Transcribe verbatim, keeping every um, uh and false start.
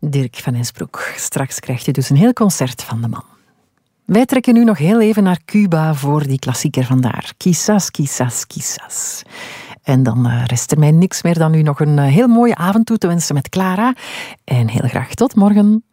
Dirk van Esbroek. Straks krijgt u dus een heel concert van de man. Wij trekken nu nog heel even naar Cuba voor die klassieker vandaar. Quizás, quizás, quizás. En dan uh, rest er mij niks meer dan u nog een uh, heel mooie avond toe te wensen met Clara. En heel graag tot morgen.